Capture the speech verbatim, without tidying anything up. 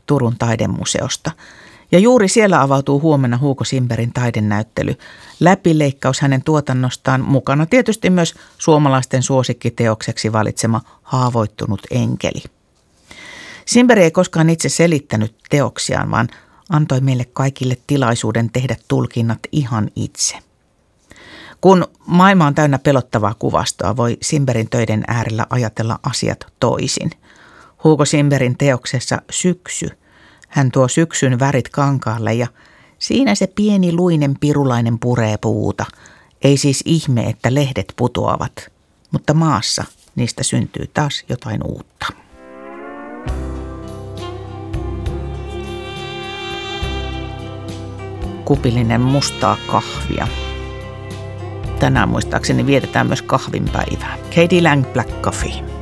Turun taidemuseosta. Ja juuri siellä avautuu huomenna Hugo Simbergin taidenäyttely. Läpileikkaus hänen tuotannostaan, mukana tietysti myös suomalaisten suosikkiteokseksi valitsema Haavoittunut enkeli. Simberg ei koskaan itse selittänyt teoksiaan, vaan antoi meille kaikille tilaisuuden tehdä tulkinnat ihan itse. Kun maailma on täynnä pelottavaa kuvastoa, voi Simbergin töiden äärellä ajatella asiat toisin. Hugo Simbergin teoksessa Syksy. Hän tuo syksyn värit kankaalle ja siinä se pieni luinen pirulainen puree puuta. Ei siis ihme, että lehdet putoavat, mutta maassa niistä syntyy taas jotain uutta. Kupillinen mustaa kahvia. Tänään muistaakseni vietetään myös kahvinpäivää. K D. Lang Black Coffee.